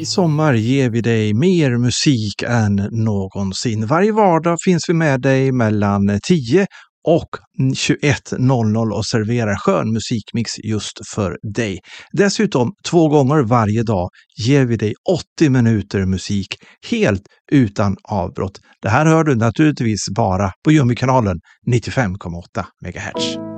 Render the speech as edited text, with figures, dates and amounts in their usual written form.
I sommar ger vi dig mer musik än någonsin. Varje vardag finns vi med dig mellan 10 och 21.00 och serverar skön musikmix just för dig. Dessutom 2 gånger varje dag ger vi dig 80 minuter musik helt utan avbrott. Det här hör du naturligtvis bara på Jummikanalen 95,8 MHz.